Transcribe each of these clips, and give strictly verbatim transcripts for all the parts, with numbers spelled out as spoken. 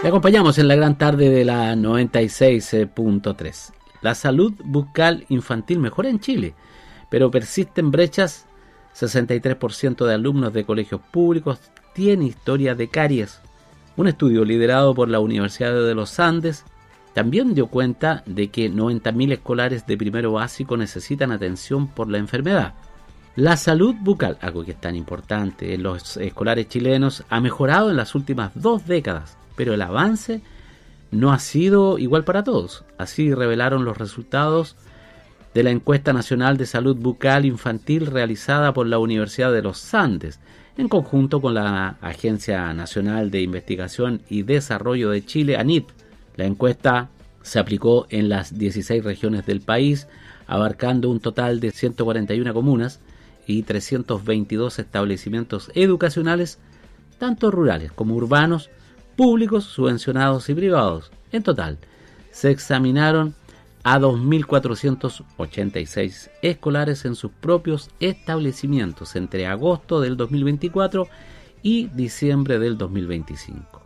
Le acompañamos en la gran tarde de la noventa y seis punto tres. La salud bucal infantil mejora en Chile, pero persisten brechas. sesenta y tres por ciento de alumnos de colegios públicos tiene historia de caries. Un estudio liderado por la Universidad de los Andes también dio cuenta de que noventa mil escolares de primero básico necesitan atención por la enfermedad. La salud bucal, algo que es tan importante en los escolares chilenos, ha mejorado en las últimas dos décadas, pero el avance no ha sido igual para todos. Así revelaron los resultados de la encuesta nacional de salud bucal infantil realizada por la Universidad de los Andes, en conjunto con la Agencia Nacional de Investigación y Desarrollo de Chile, ANID. La encuesta se aplicó en las dieciséis regiones del país, abarcando un total de ciento cuarenta y una comunas y trescientos veintidós establecimientos educacionales, tanto rurales como urbanos, públicos, subvencionados y privados. En total, se examinaron a dos mil cuatrocientos ochenta y seis escolares en sus propios establecimientos entre agosto del dos mil veinticuatro y diciembre del dos mil veinticinco.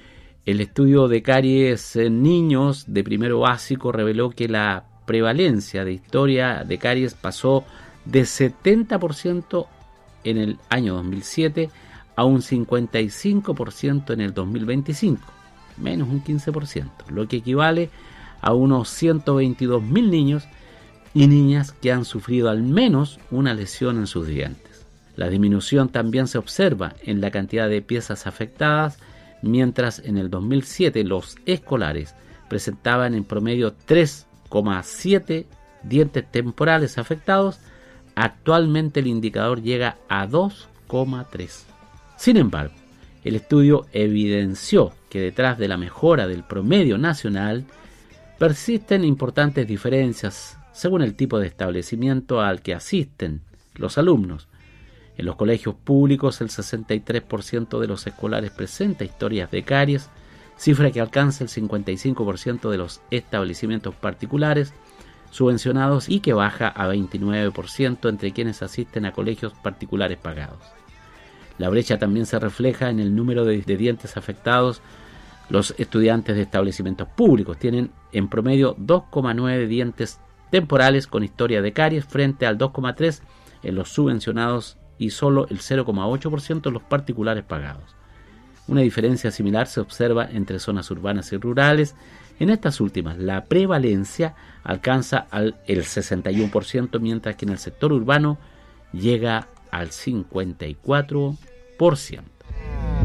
El estudio de caries en niños de primero básico reveló que la prevalencia de historia de caries pasó de setenta por ciento en el año dos mil siete a un cincuenta y cinco por ciento en el dos mil veinticinco, menos un quince por ciento, lo que equivale a unos ciento veintidós mil niños y niñas que han sufrido al menos una lesión en sus dientes. La disminución también se observa en la cantidad de piezas afectadas, mientras en el dos mil siete los escolares presentaban en promedio tres coma siete dientes temporales afectados, actualmente el indicador llega a dos coma tres. Sin embargo, el estudio evidenció que detrás de la mejora del promedio nacional persisten importantes diferencias según el tipo de establecimiento al que asisten los alumnos. En los colegios públicos, el sesenta y tres por ciento de los escolares presenta historias de caries, cifra que alcanza el cincuenta y cinco por ciento de los establecimientos particulares subvencionados y que baja a veintinueve por ciento entre quienes asisten a colegios particulares pagados. La brecha también se refleja en el número de, de dientes afectados. Los estudiantes de establecimientos públicos tienen en promedio dos coma nueve dientes temporales con historia de caries frente al dos coma tres en los subvencionados y solo el cero coma ocho por ciento en los particulares pagados. Una diferencia similar se observa entre zonas urbanas y rurales. En estas últimas, la prevalencia alcanza al, el sesenta y uno por ciento, mientras que en el sector urbano llega al cincuenta y cuatro por ciento.